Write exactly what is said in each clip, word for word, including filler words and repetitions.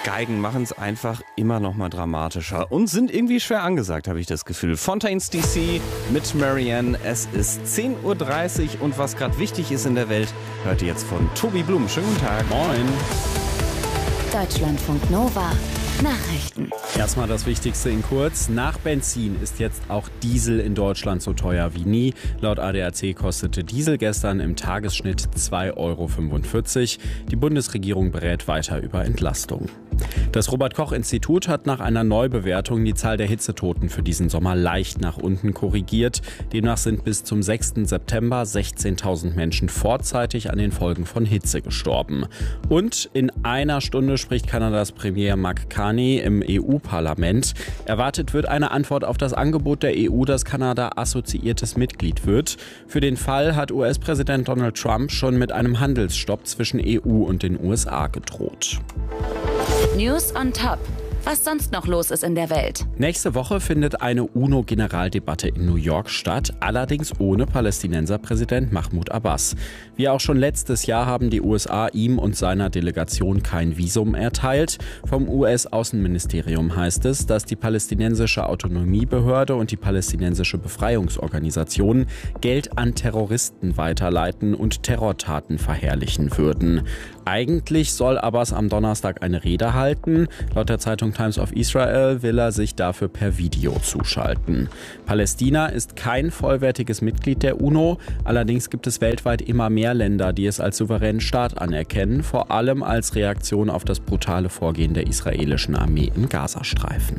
Geigen machen es einfach immer noch mal dramatischer und sind irgendwie schwer angesagt, habe ich das Gefühl. Fontaines D C mit Marianne. Es ist zehn Uhr dreißig und was gerade wichtig ist in der Welt, hört ihr jetzt von Tobi Blum. Schönen guten Tag. Moin. Deutschlandfunk Nova. Nachrichten. Erstmal das Wichtigste in kurz. Nach Benzin ist jetzt auch Diesel in Deutschland so teuer wie nie. Laut A D A C kostete Diesel gestern im Tagesschnitt zwei Euro fünfundvierzig. Die Bundesregierung berät weiter über Entlastung. Das Robert-Koch-Institut hat nach einer Neubewertung die Zahl der Hitzetoten für diesen Sommer leicht nach unten korrigiert. Demnach sind bis zum sechsten September sechzehntausend Menschen vorzeitig an den Folgen von Hitze gestorben. Und in einer Stunde spricht Kanadas Premier Mark Carney im E U-Parlament. Erwartet wird eine Antwort auf das Angebot der E U, dass Kanada assoziiertes Mitglied wird. Für den Fall hat U S-Präsident Donald Trump schon mit einem Handelsstopp zwischen E U und den U S A gedroht. News on Top. Was sonst noch los ist in der Welt. Nächste Woche findet eine UNO-Generaldebatte in New York statt, allerdings ohne Palästinenserpräsident Mahmoud Abbas. Wie auch schon letztes Jahr haben die U S A ihm und seiner Delegation kein Visum erteilt. Vom U S-Außenministerium heißt es, dass die palästinensische Autonomiebehörde und die palästinensische Befreiungsorganisation Geld an Terroristen weiterleiten und Terrortaten verherrlichen würden. Eigentlich soll Abbas am Donnerstag eine Rede halten. Laut der Zeitung Times of Israel will er sich dafür per Video zuschalten. Palästina ist kein vollwertiges Mitglied der UNO. Allerdings gibt es weltweit immer mehr Länder, die es als souveränen Staat anerkennen, vor allem als Reaktion auf das brutale Vorgehen der israelischen Armee im Gazastreifen.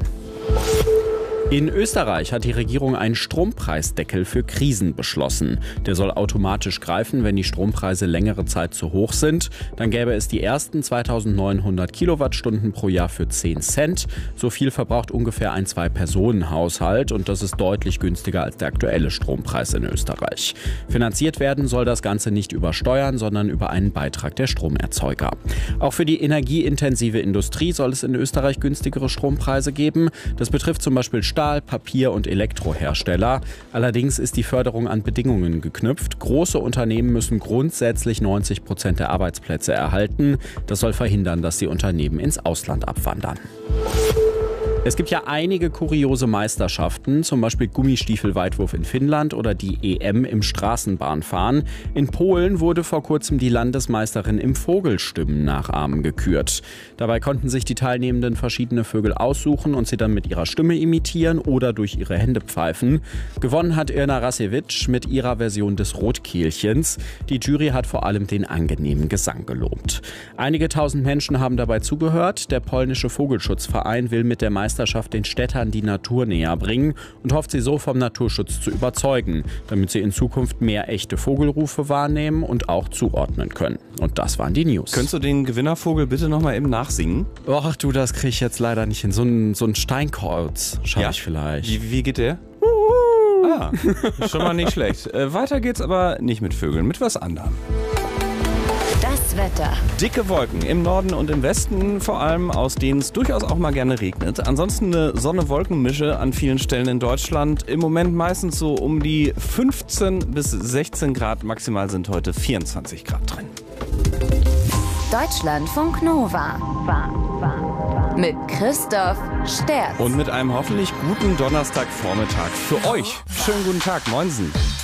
In Österreich hat die Regierung einen Strompreisdeckel für Krisen beschlossen. Der soll automatisch greifen, wenn die Strompreise längere Zeit zu hoch sind. Dann gäbe es die ersten zweitausendneunhundert Kilowattstunden pro Jahr für zehn Cent. So viel verbraucht ungefähr ein Zwei-Personen-Haushalt und das ist deutlich günstiger als der aktuelle Strompreis in Österreich. Finanziert werden soll das Ganze nicht über Steuern, sondern über einen Beitrag der Stromerzeuger. Auch für die energieintensive Industrie soll es in Österreich günstigere Strompreise geben. Das betrifft zum Beispiel Stahl, Papier- und Elektrohersteller. Allerdings ist die Förderung an Bedingungen geknüpft. Große Unternehmen müssen grundsätzlich neunzig Prozent der Arbeitsplätze erhalten. Das soll verhindern, dass die Unternehmen ins Ausland abwandern. Es gibt ja einige kuriose Meisterschaften, zum Beispiel Gummistiefelweitwurf in Finnland oder die E M im Straßenbahnfahren. In Polen wurde vor kurzem die Landesmeisterin im Vogelstimmen nachahmen gekürt. Dabei konnten sich die Teilnehmenden verschiedene Vögel aussuchen und sie dann mit ihrer Stimme imitieren oder durch ihre Hände pfeifen. Gewonnen hat Irna Rasewitsch mit ihrer Version des Rotkehlchens. Die Jury hat vor allem den angenehmen Gesang gelobt. Einige tausend Menschen haben dabei zugehört. Der polnische Vogelschutzverein will mit der Meisterschaft den Städtern die Natur näher bringen und hofft, sie so vom Naturschutz zu überzeugen, damit sie in Zukunft mehr echte Vogelrufe wahrnehmen und auch zuordnen können. Und das waren die News. Könntest du den Gewinnervogel bitte nochmal eben nachsingen? Ach du, das kriege ich jetzt leider nicht hin. So ein, so ein Steinkreuz schaffe ja? ich vielleicht. Wie, wie geht der? Ah, schon mal nicht schlecht. Äh, weiter geht's aber nicht mit Vögeln, mit was anderem. Das Wetter. Dicke Wolken im Norden und im Westen, vor allem aus denen es durchaus auch mal gerne regnet. Ansonsten eine Sonne-Wolken-Mische an vielen Stellen in Deutschland. Im Moment meistens so um die fünfzehn bis sechzehn Grad. Maximal sind heute vierundzwanzig Grad drin. Deutschlandfunk Nova. Mit Christoph Sterz. Und mit einem hoffentlich guten Donnerstagvormittag für euch. Schönen guten Tag, moinsen.